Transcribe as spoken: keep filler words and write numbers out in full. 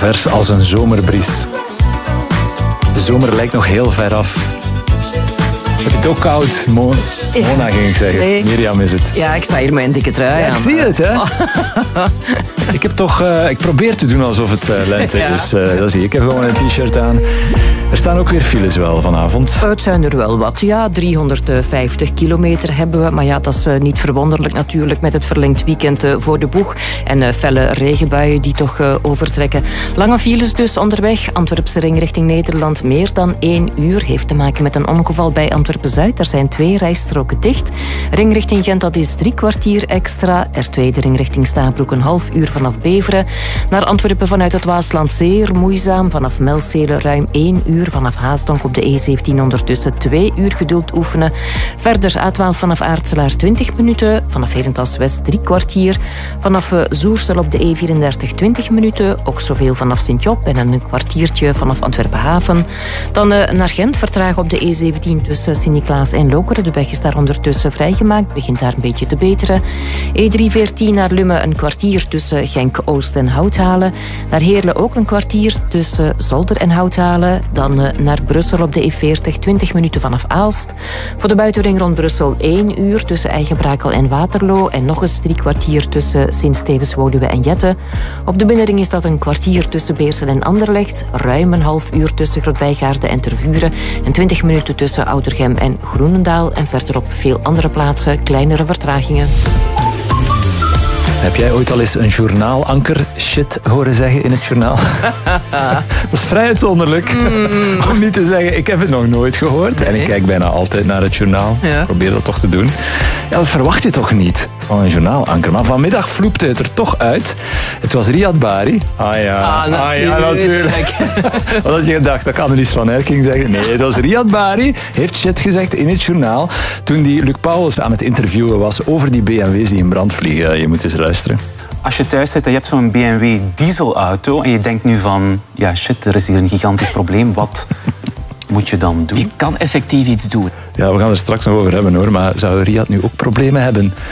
Vers als een zomerbries. De zomer lijkt nog heel ver af. Heb je het ook koud? Mo Mona ging ik zeggen. Nee. Mirjam is het. Ja, ik sta hier met een dikke trui Ja, aan. ik zie het, hè. ik, heb toch, uh, ik probeer te doen alsof het uh, lente Ja. is. Uh, dat zie je. Ik heb gewoon een t-shirt aan. Er staan ook weer files wel vanavond. Het zijn er wel wat, ja. driehonderdvijftig kilometer hebben we. Maar ja, dat is uh, niet verwonderlijk natuurlijk met het verlengd weekend uh, voor de boeg. En uh, felle regenbuien die toch uh, overtrekken. Lange files dus onderweg. Antwerpse ring richting Nederland meer dan één uur. Heeft te maken met een ongeval bij Antwerpen-Zuid. Er zijn twee rijstroken dicht. Ring richting Gent, dat is drie kwartier extra. R twee de ring richting Stabroek een half uur vanaf Beveren. Naar Antwerpen vanuit het Waasland zeer moeizaam. Vanaf Melcelen ruim één uur. Vanaf Haasdonk op de E zeventien ondertussen twee uur geduld oefenen. Verder A twaalf vanaf Aartselaar twintig minuten. Vanaf Herentals West drie kwartier. Vanaf uh, Zoersel op de E vierendertig twintig minuten. Ook zoveel vanaf Sint-Job en een kwartiertje vanaf Antwerpen-Haven. Dan uh, naar Gent vertragen op de E zeventien tussen Sint-Niklaas en Lokeren. De weg is daar ondertussen vrijgemaakt. Begint daar een beetje te beteren. E driehonderdveertien naar Lummen een kwartier tussen Genk-Oost en Houthalen. Naar Heerlen ook een kwartier tussen Zolder en Houthalen. Dan naar Brussel op de E veertig, twintig minuten vanaf Aalst. Voor de buitenring rond Brussel één uur tussen Eigenbrakel en Waterloo. En nog eens drie kwartier tussen Sint-Stevens-Woluwe en Jette. Op de binnenring is dat een kwartier tussen Beersel en Anderlecht. Ruim een half uur tussen Grootwijgaarden en Tervuren. En twintig minuten tussen Oudergem en Groenendaal. En verder op veel andere plaatsen kleinere vertragingen. Heb jij ooit al eens een journaalanker shit horen zeggen in het journaal? Dat is vrij uitzonderlijk. Mm. Om niet te zeggen, ik heb het nog nooit gehoord. Nee. En ik kijk bijna altijd naar het journaal. Ja. Ik probeer dat toch te doen. Ja, dat verwacht je toch niet van een journaalanker. Maar vanmiddag vloepte het er toch uit. Het was Riyad Bari. Ah ja, ah, natuurlijk. Ah, ja, natuurlijk. Wat had je gedacht? Dat kan Annelies van Erking zeggen. Nee, het was Riyad Bari. Heeft shit gezegd in het journaal. Toen die Luc Pauwels aan het interviewen was over die B M W's die in brand vliegen. Je moet eens luisteren. Als je thuis zit en je hebt zo'n B M W dieselauto en je denkt nu van, ja shit, er is hier een gigantisch probleem. Wat moet je dan doen? Je kan effectief iets doen. Ja, we gaan er straks nog over hebben hoor. Maar zou Riyad nu ook problemen hebben?